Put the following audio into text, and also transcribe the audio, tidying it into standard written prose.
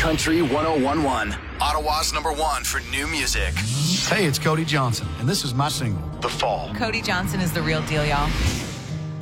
Country 1011, Ottawa's #1 for new music. Hey, it's Cody Johnson, and this is my single, The Fall. Cody Johnson is the real deal, y'all.